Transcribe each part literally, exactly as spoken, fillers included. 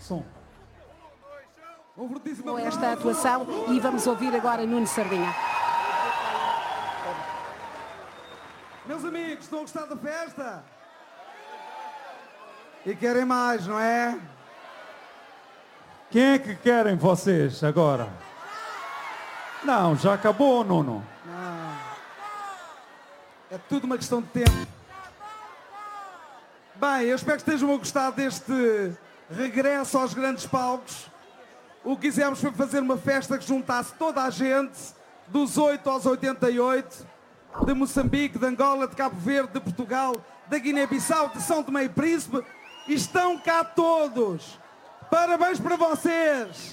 Som. Com esta atuação e vamos ouvir agora Nuno Sardinha. Meus amigos, estão a gostar da festa? E querem mais, não é? Quem é que querem vocês agora? Não, já acabou, Nuno. Não. É tudo uma questão de tempo. Bem, eu espero que estejam a gostar deste regresso aos grandes palcos. O que quisemos foi fazer uma festa que juntasse toda a gente, dos oito aos oitenta e oito, de Moçambique, de Angola, de Cabo Verde, de Portugal, da Guiné-Bissau, de São Tomé e Príncipe. E estão cá todos. Parabéns para vocês.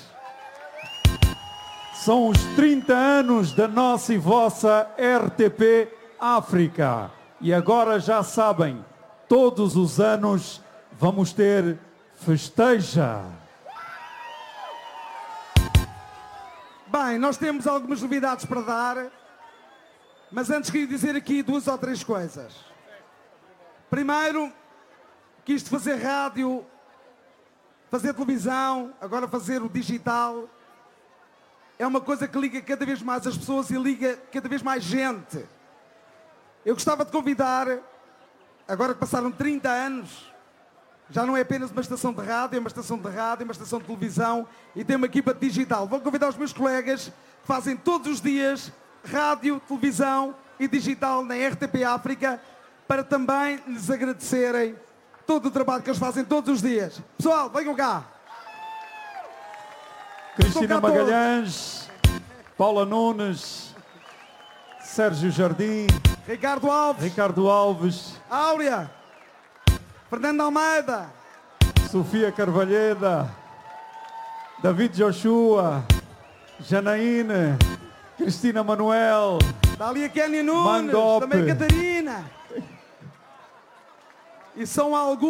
São os trinta anos da nossa e vossa R T P África. E agora já sabem, todos os anos vamos ter festeja. Bem, nós temos algumas novidades para dar, mas antes queria dizer aqui duas ou três coisas. Primeiro, que isto fazer rádio, fazer televisão, agora fazer o digital, é uma coisa que liga cada vez mais as pessoas e liga cada vez mais gente. Eu gostava de convidar, agora que passaram trinta anos, já não é apenas uma estação de rádio, é uma estação de rádio, é uma estação de televisão e tem uma equipa digital. Vou convidar os meus colegas que fazem todos os dias rádio, televisão e digital na R T P África para também lhes agradecerem todo o trabalho que eles fazem todos os dias. Pessoal, venham cá. Cristina Magalhães, Paula Nunes, Sérgio Jardim, Ricardo Alves, Ricardo Alves, Áurea, Fernando Almeida, Sofia Carvalheda, David Joshua, Janaíne, Cristina Manuel, Dália Kenia Nunes, Mandope. também Catarina. E são alguns